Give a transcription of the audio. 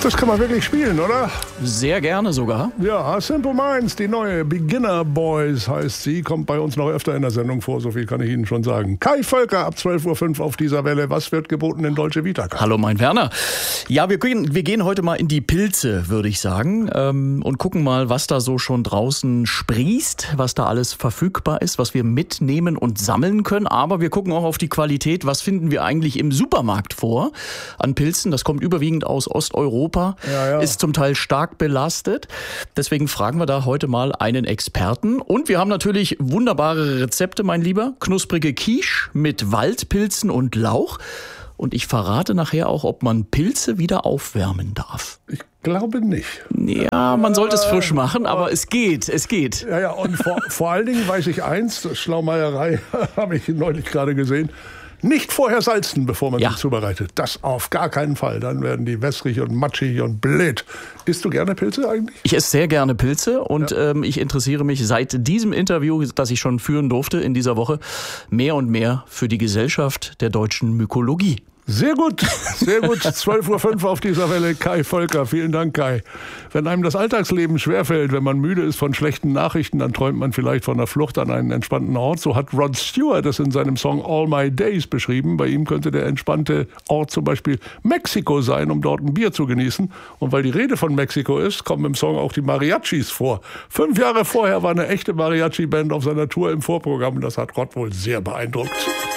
Das kann man wirklich spielen, oder? Sehr gerne sogar. Ja, Simple Minds, die neue Beginner Boys heißt sie, kommt bei uns noch öfter in der Sendung vor, so viel kann ich Ihnen schon sagen. Kai Völker ab 12.05 Uhr auf dieser Welle. Was wird geboten in Dolce Vita? Kai? Hallo, mein Werner. Ja, wir gehen heute mal in die Pilze, würde ich sagen, und gucken mal, was da so schon draußen sprießt, was da alles verfügbar ist, was wir mitnehmen und sammeln können. Aber wir gucken auch auf die Qualität. Was finden wir eigentlich im Supermarkt vor an Pilzen? Das kommt überwiegend aus Osteuropa, ist zum Teil stark belastet. Deswegen fragen wir da heute mal einen Experten. Und wir haben natürlich wunderbare Rezepte, mein Lieber. Knusprige Quiche mit Waldpilzen und Lauch. Und ich verrate nachher auch, ob man Pilze wieder aufwärmen darf. Ich glaube nicht. Ja, man sollte es frisch machen, aber es geht. Ja, und vor allen Dingen weiß ich eins, Schlaumeierei habe ich neulich gerade gesehen. Nicht vorher salzen, bevor man sie zubereitet. Das auf gar keinen Fall. Dann werden die wässrig und matschig und blöd. Isst du gerne Pilze eigentlich? Ich esse sehr gerne Pilze und ich interessiere mich seit diesem Interview, das ich schon führen durfte in dieser Woche, mehr und mehr für die Gesellschaft der deutschen Mykologie. Sehr gut, sehr gut. 12.05 Uhr auf dieser Welle. Kai Völker, vielen Dank, Kai. Wenn einem das Alltagsleben schwerfällt, wenn man müde ist von schlechten Nachrichten, dann träumt man vielleicht von der Flucht an einen entspannten Ort. So hat Rod Stewart das in seinem Song All My Days beschrieben. Bei ihm könnte der entspannte Ort zum Beispiel Mexiko sein, um dort ein Bier zu genießen. Und weil die Rede von Mexiko ist, kommen im Song auch die Mariachis vor. 5 Jahre vorher war eine echte Mariachi-Band auf seiner Tour im Vorprogramm und das hat Rod wohl sehr beeindruckt.